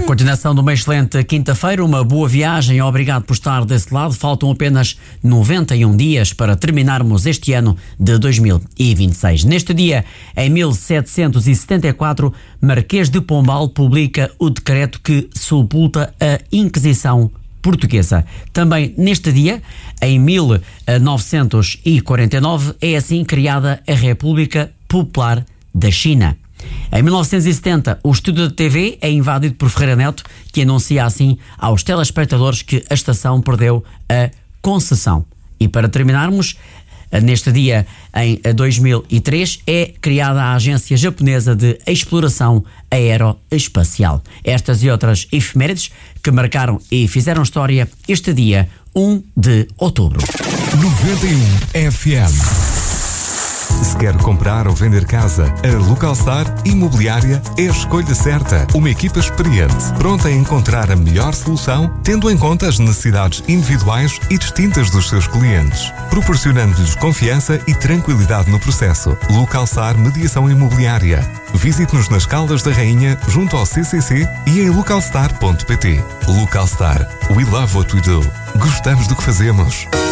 continuação de uma excelente quinta-feira, uma boa viagem, obrigado por estar desse lado. Faltam apenas 91 dias para terminarmos este ano de 2026. Neste dia, em 1774, Marquês de Pombal publica o decreto que sepulta a Inquisição portuguesa. Também neste dia, em 1949, é assim criada a República Popular da China. Em 1970, o estúdio da TV é invadido por Ferreira Neto, que anuncia assim aos telespectadores que a estação perdeu a concessão. E para terminarmos, neste dia, em 2003, é criada a Agência Japonesa de Exploração Aeroespacial. Estas e outras efemérides que marcaram e fizeram história este dia, 1 de outubro. 91 FM. Se quer comprar ou vender casa, a Localstar Imobiliária é a escolha certa. Uma equipa experiente, pronta a encontrar a melhor solução, tendo em conta as necessidades individuais e distintas dos seus clientes, proporcionando-lhes confiança e tranquilidade no processo. Localstar Mediação Imobiliária. Visite-nos nas Caldas da Rainha, junto ao CCC e em localstar.pt. Localstar. We love what we do. Gostamos do que fazemos.